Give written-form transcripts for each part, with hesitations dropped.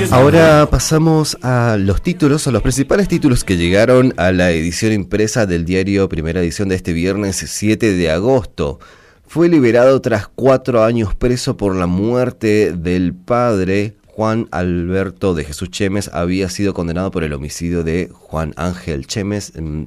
Ahora pasamos a los títulos, a los principales títulos que llegaron a la edición impresa del diario Primera Edición de este viernes 7 de agosto. Fue liberado tras 4 años preso por la muerte del padre. Juan Alberto de Jesús Chemes había sido condenado por el homicidio de Juan Ángel Chemes en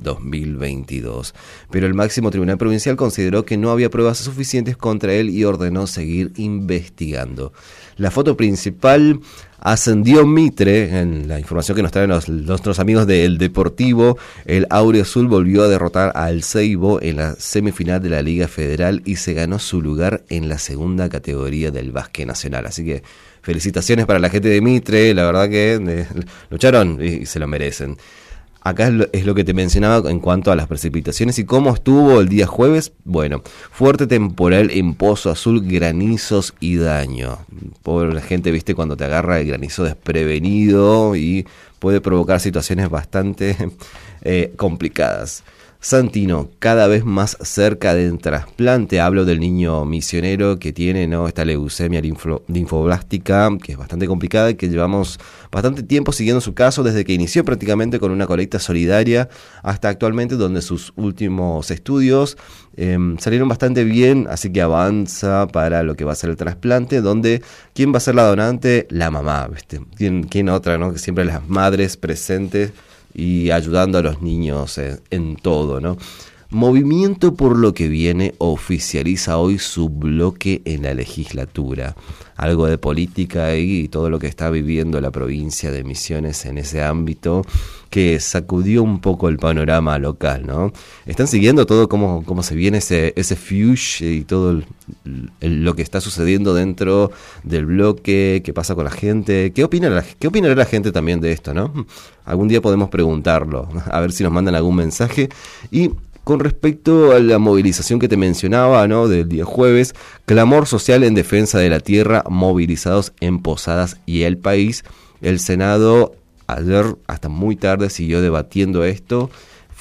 2022. Pero el máximo tribunal provincial consideró que no había pruebas suficientes contra él y ordenó seguir investigando. La foto principal ascendió Mitre, en la información que nos traen nuestros amigos del Deportivo. El Aureo Azul volvió a derrotar al Seibo en la semifinal de la Liga Federal y se ganó su lugar en la segunda categoría del básquet nacional. Así que felicitaciones para la gente de Mitre, la verdad que lucharon y se lo merecen. Acá es lo que te mencionaba en cuanto a las precipitaciones y cómo estuvo el día jueves. Bueno, fuerte temporal en Pozo Azul, granizos y daño. Pobre la gente, viste, cuando te agarra el granizo desprevenido y puede provocar situaciones bastante complicadas. Santino, cada vez más cerca del trasplante. Hablo del niño misionero que tiene, ¿no?, esta leucemia linfoblástica, que es bastante complicada y que llevamos bastante tiempo siguiendo su caso desde que inició prácticamente con una colecta solidaria hasta actualmente, donde sus últimos estudios salieron bastante bien, así que avanza para lo que va a ser el trasplante, donde ¿quién va a ser la donante? La mamá, ¿viste? ¿Quién otra, no? Que siempre las madres presentes y ayudando a los niños en todo, ¿no? Movimiento por lo que viene oficializa hoy su bloque en la legislatura. Algo de política y todo lo que está viviendo la provincia de Misiones en ese ámbito que sacudió un poco el panorama local, ¿no? Están siguiendo todo cómo se viene ese fush y todo lo que está sucediendo dentro del bloque, qué pasa con la gente, qué opinará la gente también de esto, ¿no? Algún día podemos preguntarlo, a ver si nos mandan algún mensaje. Y con respecto a la movilización que te mencionaba, ¿no?, del día jueves, clamor social en defensa de la tierra, movilizados en Posadas y el país. El Senado ayer hasta muy tarde siguió debatiendo esto.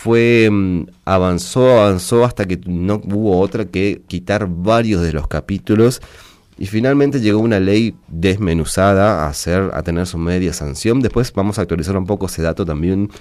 Avanzó hasta que no hubo otra que quitar varios de los capítulos. Y finalmente llegó una ley desmenuzada a tener su media sanción. Después vamos a actualizar un poco ese dato también.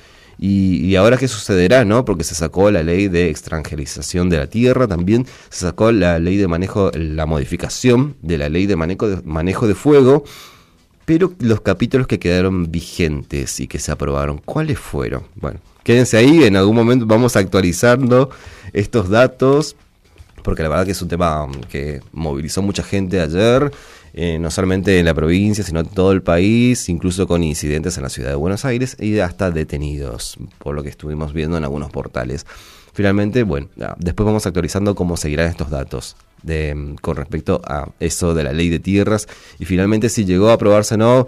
Y ahora qué sucederá, ¿no? Porque se sacó la ley de extranjerización de la tierra, también se sacó la ley de manejo, la modificación de la ley de manejo de fuego. Pero los capítulos que quedaron vigentes y que se aprobaron, ¿cuáles fueron? Bueno, quédense ahí, en algún momento vamos actualizando estos datos, porque la verdad que es un tema que movilizó mucha gente ayer, no solamente en la provincia, sino en todo el país, incluso con incidentes en la ciudad de Buenos Aires y hasta detenidos, por lo que estuvimos viendo en algunos portales. Finalmente, bueno, después vamos actualizando cómo seguirán estos datos con respecto a eso de la ley de tierras y finalmente si llegó a aprobarse o no.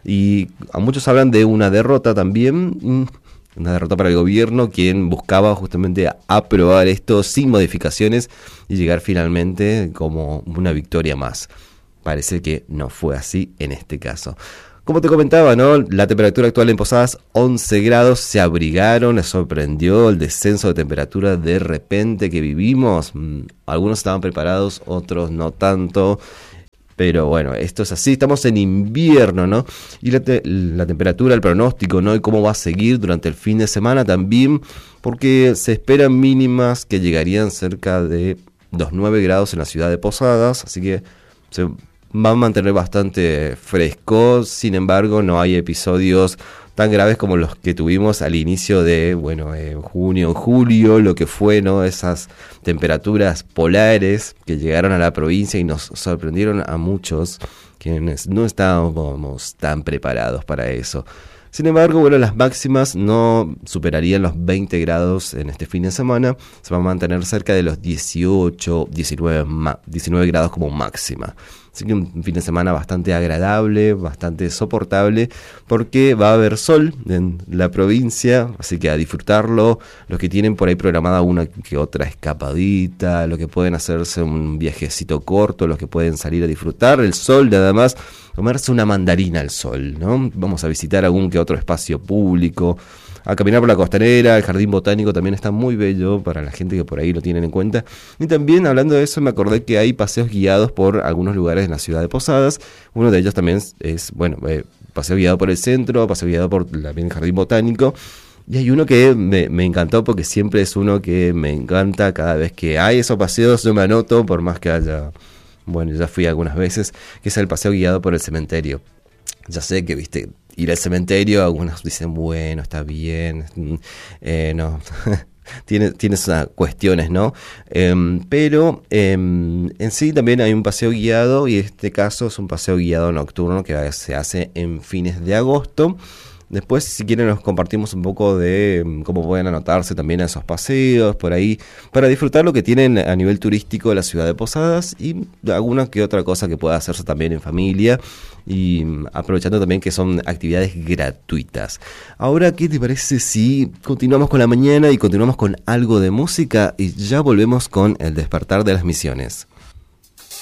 Y a muchos hablan de una derrota también, una derrota para el gobierno, quien buscaba justamente aprobar esto sin modificaciones y llegar finalmente como una victoria más. Parece que no fue así en este caso. Como te comentaba, ¿no?, la temperatura actual en Posadas, 11 grados, se abrigaron, les sorprendió el descenso de temperatura de repente que vivimos. Algunos estaban preparados, otros no tanto. Pero bueno, esto es así, estamos en invierno, ¿no? Y la temperatura, el pronóstico, ¿no?, y cómo va a seguir durante el fin de semana también, porque se esperan mínimas que llegarían cerca de los 9 grados en la ciudad de Posadas, así que se va a mantener bastante fresco. Sin embargo, no hay episodios tan graves como los que tuvimos al inicio de, junio, julio, lo que fue, ¿no?, esas temperaturas polares que llegaron a la provincia y nos sorprendieron a muchos quienes no estábamos tan preparados para eso. Sin embargo, bueno, las máximas no superarían los 20 grados en este fin de semana, se va a mantener cerca de los 18, 19 grados como máxima. Así que un fin de semana bastante agradable, bastante soportable, porque va a haber sol en la provincia, así que a disfrutarlo. Los que tienen por ahí programada una que otra escapadita, los que pueden hacerse un viajecito corto, los que pueden salir a disfrutar el sol nada más, comerse una mandarina al sol, ¿no? Vamos a visitar algún que otro espacio público, a caminar por la costanera. El jardín botánico también está muy bello para la gente que por ahí lo tienen en cuenta. Y también, hablando de eso, me acordé que hay paseos guiados por algunos lugares en la ciudad de Posadas. Uno de ellos también es paseo guiado por el centro, paseo guiado por también el jardín botánico. Y hay uno que me encantó porque siempre es uno que me encanta. Cada vez que hay esos paseos yo me anoto, por más que haya, bueno, ya fui algunas veces, que es el paseo guiado por el cementerio. Ya sé que, viste, ir al cementerio, algunos dicen, bueno, está bien, no, tiene sus cuestiones, ¿no? Pero en sí también hay un paseo guiado, y en este caso es un paseo guiado nocturno que se hace en fines de agosto. Después, si quieren, nos compartimos un poco de cómo pueden anotarse también a esos paseos por ahí, para disfrutar lo que tienen a nivel turístico de la ciudad de Posadas, y alguna que otra cosa que pueda hacerse también en familia, y aprovechando también que son actividades gratuitas. Ahora, ¿qué te parece si continuamos con la mañana y continuamos con algo de música y ya volvemos con el despertar de las misiones?